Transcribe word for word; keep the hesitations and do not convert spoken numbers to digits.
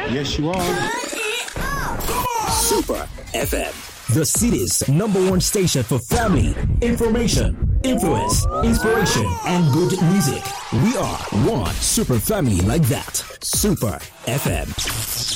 Yes, you are. Super F M, the city's number one station for family, information, influence, inspiration, and good music. We are one super family like that. Super F M.